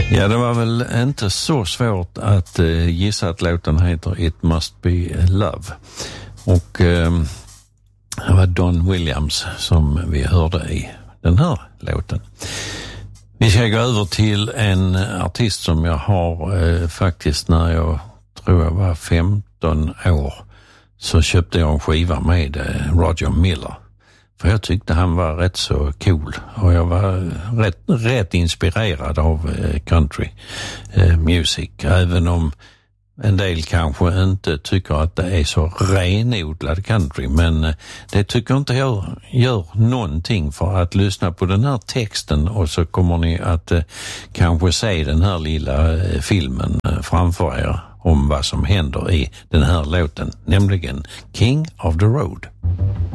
Ja, det var väl inte så svårt att gissa att låten heter It Must Be Love. Och det var Don Williams som vi hörde i den här låten. Vi ska gå över till en artist som jag har faktiskt när jag tror jag var 15 år så köpte jag en skiva med Roger Miller. För jag tyckte han var rätt så cool och jag var rätt inspirerad av country music. Även om en del kanske inte tycker att det är så renodlad country, men det tycker inte jag gör någonting, för att lyssna på den här texten och så kommer ni att kanske se den här lilla filmen framför er om vad som händer i den här låten, nämligen King of the Road.